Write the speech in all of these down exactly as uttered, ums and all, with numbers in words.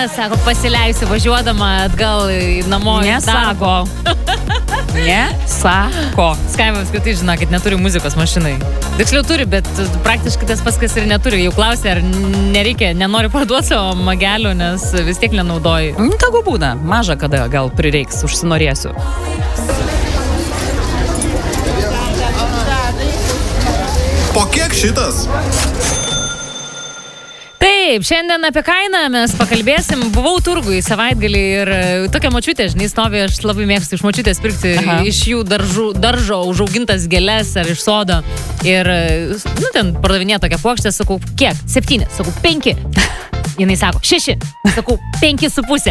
sako, pasileisiu važiuodama atgal namo. Nesako. Nesako. Skaiva apskritai, žinokit, neturi muzikos mašinai. Tiksliau turi, bet praktiškai tas pats, kas ir neturi. Jau klausė, ar nereikia, nenori parduoti savo magelių, nes vis tiek nenaudoji. Tagu būna, maža kada gal prireiks, užsinorėsiu. Po kiek šitas? Taip, šiandien apie kainą mes pakalbėsim. Buvau turgui savaitgalį ir tokia močiutė, žinai, stovi, aš labai mėgstu iš močiutės pirkti Aha. iš jų daržų, daržo užaugintas gėles ar iš sodo. Ir, nu, ten pardavinė tokią puokštę, sakau, kiek? Septyni, sakau, penki. Jinai sako, šeši, sakau, penki su pusė.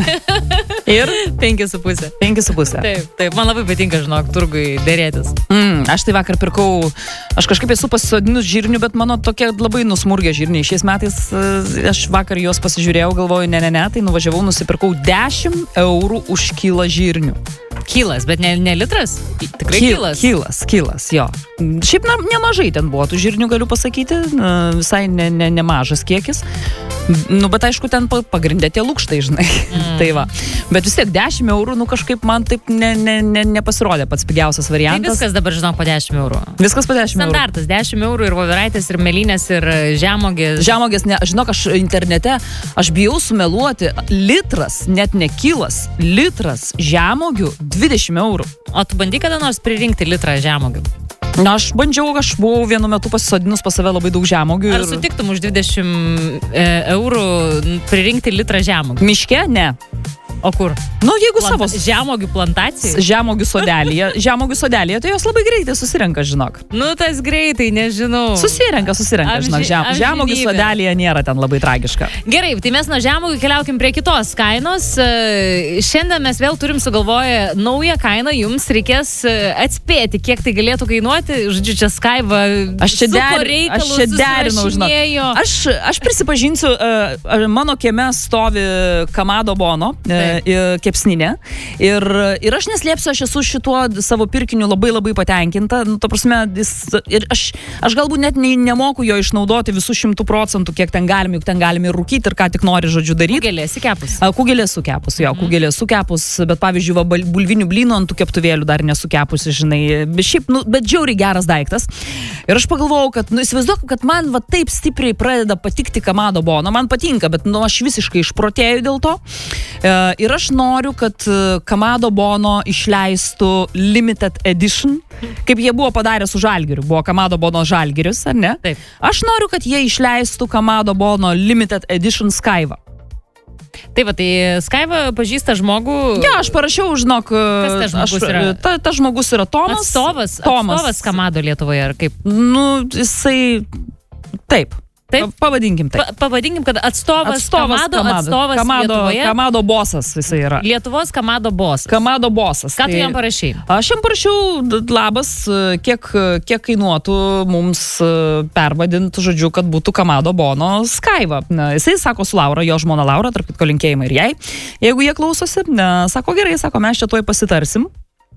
Ir? Penki su pusė. Penki su pusė. Taip, taip, man labai patinka, žinok, turgui dėrėtis. Mm, aš tai vakar pirkau, aš kažkaip esu pasisodinus žirnių, bet mano tokie labai nusmurgę žirniai. Šiais metais aš vakar juos pasižiūrėjau, galvoju, ne, ne, ne, tai nuvažiavau, nusipirkau dešimt eurų už kilą žirnių. Kilas, bet ne, ne litras? Tikrai Kil, kilas? Kilas, kilas, jo. Šiaip na, nemažai ten buvo tų žirnių, galiu pasakyti, visai ne, ne, nemažas kiekis. Nu, bet aišku, ten pagrindė tie lūkštai, žinai. Mm. Tai va. Bet vis tiek dešimt eurų, nu kažkaip man taip ne, ne, ne, nepasirodė pats pigiausias variantas. Tai viskas dabar, žinok, po dešimt eurų. Viskas po dešimt eurų. Standartas, dešimt eurų ir voveraitės, ir melinės, ir žemogės. Žemogės, ne, žinok, aš internete, aš bijau sumeluoti, litras, net ne kilas, litras žemogių dvidešimt eurų. O tu bandy kada nors pririnkti litrą žemogių? Na, aš bandžiau, aš buvau vienu metu pasisodinus pas save labai daug žemogių. Ar ir... sutiktum už dvidešimt eurų pririnkti litrą žemogių? Miške? Ne. O kur? Nu, jeigu Planta... savo... Žemogių plantacijai? Žemogių sodelėje. Žemogių sodelėje, tai jos labai greitai susirenka, žinok. Nu, tas greitai, nežinau. Susirenka, susirenka, Amži... žinok. Žem... Žemogių sodelėje nėra ten labai tragiška. Gerai, tai mes nuo žemogių keliaukim prie kitos kainos. Šiandien mes vėl turim sugalvoję naują kainą. Jums reikės atspėti, kiek tai galėtų kainuoti. Žodžiu, čia Skaiva aš čia, der... reikalus, aš čia derinau, žinok. Aš, aš prisipažinsiu, mano kieme stovi Kamado Bono. Kepsninė. Ir, ir aš neslėpsiu, aš esu šituo savo pirkiniu labai labai patenkinta. Nu, to prasme, jis, ir aš, aš galbūt net ne, nemoku jo išnaudoti visų šimtų procentų, kiek ten galim, juk ten galim ir rūkyti, ir ką tik nori, žodžiu, daryti. Kugelės įkepus. Kugelės sukepus, jo, mm. kugelės sukepus, bet pavyzdžiui, va, bulvinių blynų ant tų keptuvėlių dar nesukepus, žinai. Bet šiaip, nu, bet žiauriai geras daiktas. Ir aš pagalvojau, kad, nu, įsivaizduok, kad man va taip stipriai pradeda patikti Kamado Bono. Man patinka, bet, nu, aš visiškai išprotėjau dėl to. Ir aš noriu, kad Kamado Bono išleistų limited edition, kaip jie buvo padarę su Žalgiriu. Buvo Kamado Bono Žalgiris, ar ne? Taip. Aš noriu, kad jie išleistų Kamado Bono limited edition Skaiva. Taip, tai Skaiva pažįsta žmogų... Ja, aš parašiau, žinok... Kas tas žmogus aš, yra? Ta, ta žmogus yra Tomas. Atstovas, Tomas. atstovas Kamado Lietuvoje, ar kaip? Nu, jisai... Taip. Taip? Pavadinkim taip. Pa, pavadinkim, kad atstovas, atstovas Kamado, Kamado, atstovas Kamado, Lietuvoje. Kamado bosas jisai yra. Lietuvos Kamado bosas. Kamado bosas. Ką tu tai, jam parašai? Aš jam parašiau, labas, kiek, kiek kainuotų mums pervadinti, žodžiu, kad būtų Kamado Bono Skaiva. Jisai sako su Laura, jo žmona Laura, tarp kitko linkėjimai ir jai. Jeigu jie klausosi, sako gerai, sako mes čia tuoj pasitarsim.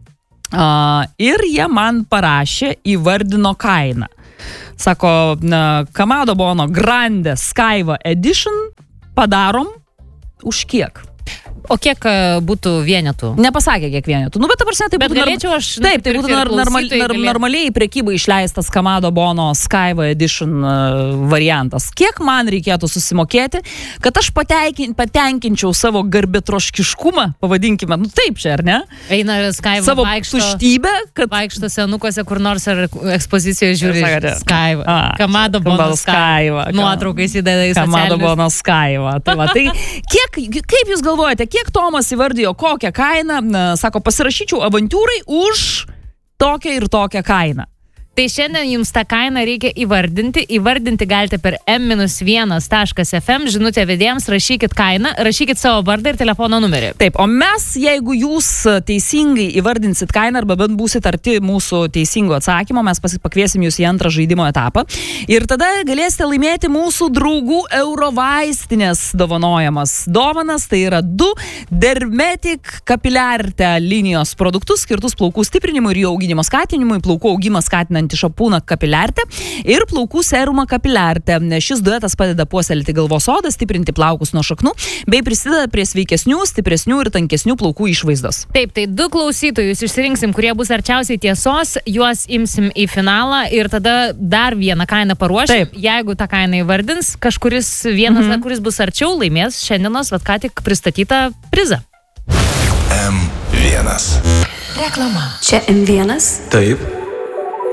Ir jie man parašė, įvardino kainą. Sako, Kamado Bono Grande Skaiva Edition padarom už kiek? O kiek būtų vienetų? Nepasakė, kiek vienetų. Nu, bet ta prasme, tai bet būtų... galėčiau aš... Taip, tai būtų nar, normal, nar, normaliai į prekybą išleistas Kamado Bono Skaiva Edition uh, variantas. Kiek man reikėtų susimokėti, kad aš patenkin, patenkinčiau savo garbitroškiškumą, pavadinkime, nu taip čia, ar ne? Eina Skaiva savo vaikšto... tuštybę, kad... Vaikšto senukose, kur nors ar ekspozicijoje žiūri Skaiva. A, Kamado Bono Skaiva. Nuotraukai įsideda į socialinius. Kamado Bono Skaiva. Tai, va, tai kiek, kaip jūs galvojate, kiek Tomas įvardijo kokią kainą, sako, pasirašyčiau avantiūrai už tokią ir tokią kainą. Tai šiandien jums tą kainą reikia įvardinti. Įvardinti galite per em vienas taškas ef em, žinutė vedėjams, rašykit kainą, rašykit savo vardą ir telefono numerį. Taip, o mes, jeigu jūs teisingai įvardinsit kainą arba bent būsit arti mūsų teisingo atsakymo, mes pakviesim jūs į antrą žaidimo etapą ir tada galėsite laimėti mūsų draugų Eurovaistinės dovanojamas dovanas. Tai yra du Dermetic Capillarite linijos produktus skirtus plaukų stiprinimui ir jų auginimo skatinimui, plaukų augimą skatinant stiprinti šampūną kapiliartę ir plaukų serumą kapiliartę. Šis duetas padeda puoselėti galvos odą, stiprinti plaukus nuo šaknų, bei prisideda prie sveikesnių, stipresnių ir tankesnių plaukų išvaizdos. Taip, tai du klausytojus išsirinksim, kurie bus arčiausiai tiesos, juos imsim į finalą ir tada dar vieną kainą paruošim. Taip. Jeigu tą kainą įvardins, kažkuris vienas, mhm. kuris bus arčiau, laimės šiandienos, vat ką tik pristatytą prizą. M vienas. Reklama. Čia M vienas. Taip.